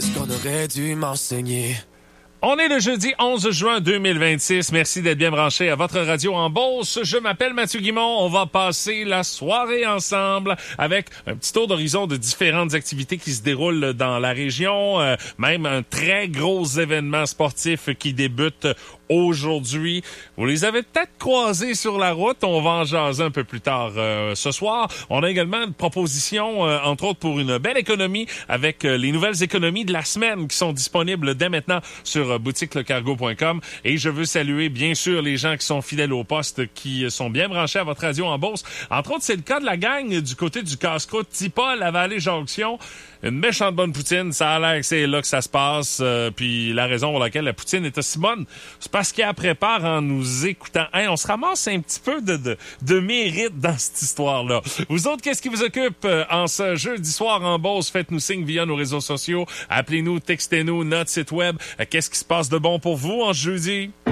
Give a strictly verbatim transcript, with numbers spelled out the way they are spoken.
ce qu'on aurait dû m'enseigner. On est le jeudi onze juin deux mille vingt-six. Merci d'être bien branché à votre radio en Beauce. Je m'appelle Mathieu Guimond. On va passer la soirée ensemble avec un petit tour d'horizon de différentes activités qui se déroulent dans la région. Euh, même un très gros événement sportif qui débute aujourd'hui. Vous les avez peut-être croisés sur la route. On va en jaser un peu plus tard euh, ce soir. On a également une proposition, euh, entre autres, pour une belle économie avec euh, les nouvelles économies de la semaine qui sont disponibles dès maintenant sur euh, boutique le cargo point com. Et je veux saluer, bien sûr, les gens qui sont fidèles au poste, qui sont bien branchés à votre radio en Beauce. Entre autres, c'est le cas de la gang du côté du casse-croûte Tipa, la Vallée-Jonction. Une méchante bonne poutine. Ça a l'air que c'est là que ça se passe. Euh, puis la raison pour laquelle la poutine est aussi bonne, c'est parce qu'elle prépare en nous écoutant. Hey, on se ramasse un petit peu de, de, de mérite dans cette histoire-là. Vous autres, qu'est-ce qui vous occupe euh, en ce jeudi soir en Beauce? Faites-nous signe via nos réseaux sociaux. Appelez-nous, textez-nous, notre site web. Euh, qu'est-ce qui se passe de bon pour vous en ce jeudi?